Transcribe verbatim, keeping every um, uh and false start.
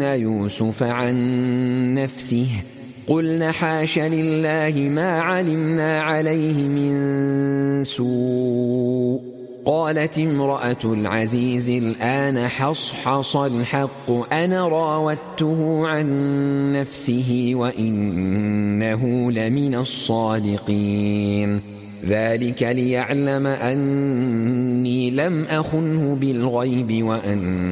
يوسف عن نفسه قلن حاش لله ما علمنا عليه من سوء قالت امرأة العزيز الآن حصحص الحق أنا راودته عن نفسه وإنه لمن الصادقين ذلك ليعلم أني لم أخنه بالغيب وأن